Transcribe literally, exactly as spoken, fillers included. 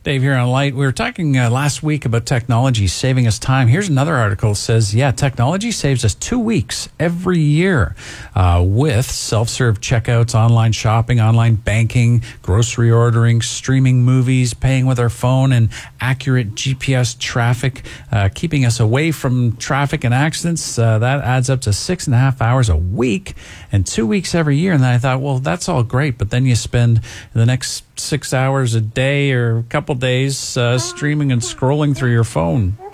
Dave here on Light. We were talking uh, last week about technology saving us time. Here's another article that says, yeah, technology saves us two weeks every year uh, with self-serve checkouts, online shopping, online banking, grocery ordering, streaming movies, paying with our phone, and accurate G P S traffic, uh, keeping us away from traffic and accidents. Uh, that adds up to six and a half hours a week and two weeks every year. And then I thought, well, that's all great. But then you spend the next six hours a day or a couple days uh, streaming and scrolling through your phone.